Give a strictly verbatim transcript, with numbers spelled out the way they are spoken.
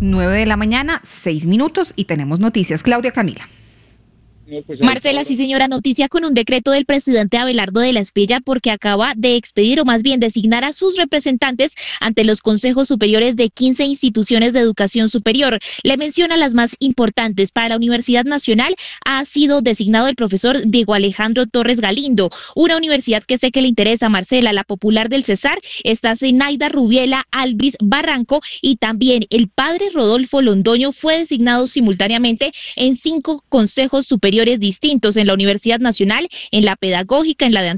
nueve de la mañana, seis minutos, y tenemos noticias. Claudia Camila. Marcela, sí señora, noticia con un decreto del presidente Abelardo de la Espriella, porque acaba de expedir, o más bien designar, a sus representantes ante los consejos superiores de quince instituciones de educación superior. Le menciona las más importantes. Para la Universidad Nacional ha sido designado el profesor Diego Alejandro Torres Galindo, una universidad que sé que le interesa, Marcela, la popular del Cesar. Está Zenaida Rubiela Alvis Barranco, y también el padre Rodolfo Londoño fue designado simultáneamente en cinco consejos superiores distintos, en la Universidad Nacional, en la Pedagógica, en la de